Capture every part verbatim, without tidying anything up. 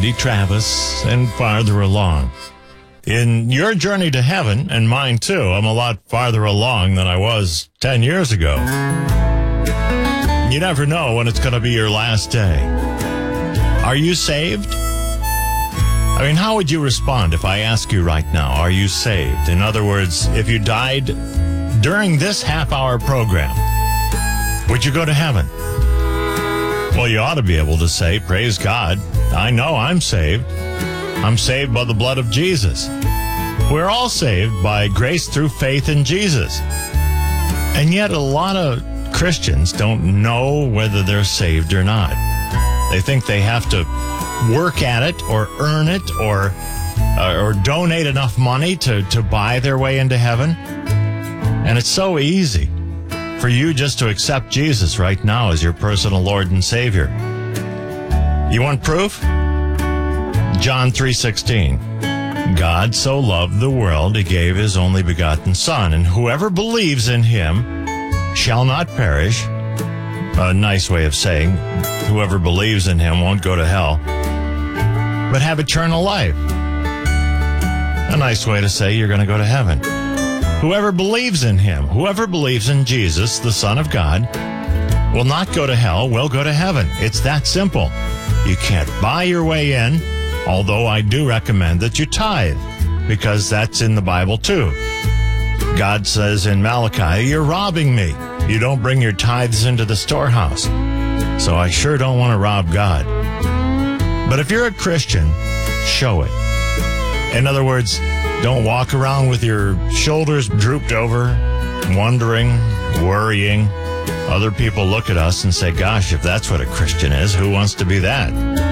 Randy Travis, and farther along. In your journey to heaven, and mine too, I'm a lot farther along than I was ten years ago. You never know when it's going to be your last day. Are you saved? I mean, how would you respond if I ask you right now, are you saved? In other words, if you died during this half-hour program, would you go to heaven? Well, you ought to be able to say, praise God, I know I'm saved. I'm saved by the blood of Jesus. We're all saved by grace through faith in Jesus. And yet a lot of Christians don't know whether they're saved or not. They think they have to work at it or earn it or uh, or donate enough money to, to buy their way into heaven. And it's so easy for you just to accept Jesus right now as your personal Lord and Savior. You want proof? John three sixteen. God so loved the world, he gave his only begotten Son, and whoever believes in him shall not perish. A nice way of saying whoever believes in him won't go to hell, but have eternal life. A nice way to say you're going to go to heaven. Whoever believes in him, whoever believes in Jesus, the Son of God, will not go to hell, will go to heaven. It's that simple. You can't buy your way in, although I do recommend that you tithe, because that's in the Bible too. God says in Malachi, you're robbing me. You don't bring your tithes into the storehouse. So I sure don't want to rob God. But if you're a Christian, show it. In other words, don't walk around with your shoulders drooped over, wondering, worrying. Other people look at us and say, gosh, if that's what a Christian is, who wants to be that?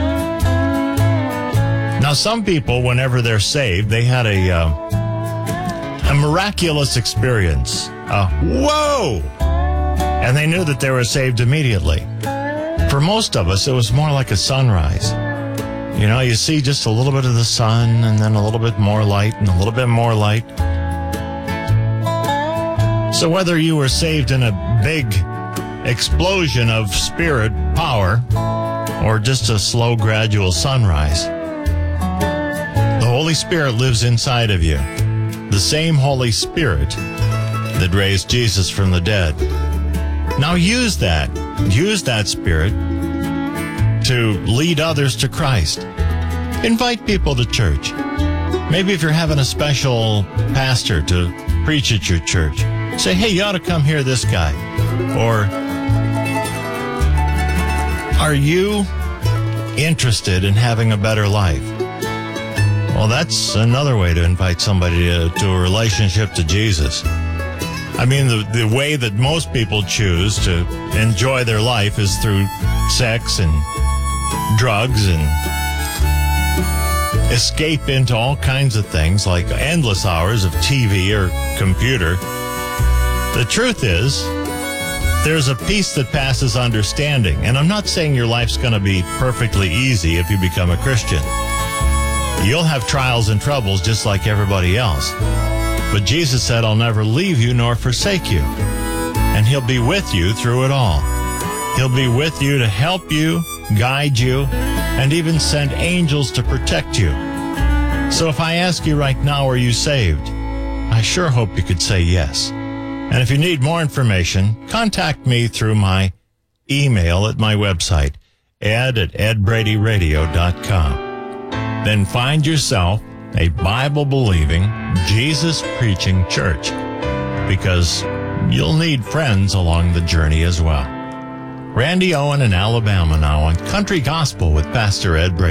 Now, some people, whenever they're saved, they had a, uh, a miraculous experience. Uh, whoa! And they knew that they were saved immediately. For most of us, it was more like a sunrise. You know, you see just a little bit of the sun, and then a little bit more light, and a little bit more light. So whether you were saved in a big explosion of spirit power, or just a slow, gradual sunrise, the Holy Spirit lives inside of you. The same Holy Spirit that raised Jesus from the dead. Now use that. Use that Spirit to lead others to Christ. Invite people to church. Maybe if you're having a special pastor to preach at your church, say, hey, you ought to come hear this guy. Or, are you interested in having a better life? Well, that's another way to invite somebody to, to a relationship to Jesus. I mean, the, the way that most people choose to enjoy their life is through sex and drugs and escape into all kinds of things like endless hours of T V or computer. The truth is, there's a peace that passes understanding. And I'm not saying your life's going to be perfectly easy if you become a Christian. You'll have trials and troubles just like everybody else. But Jesus said, I'll never leave you nor forsake you. And he'll be with you through it all. He'll be with you to help you, guide you, and even send angels to protect you. So if I ask you right now, are you saved? I sure hope you could say yes. And if you need more information, contact me through my email at my website, ed at ed brady radio dot com. Then find yourself a Bible-believing, Jesus-preaching church, because you'll need friends along the journey as well. Randy Owen in Alabama now on Country Gospel with Pastor Ed Brady.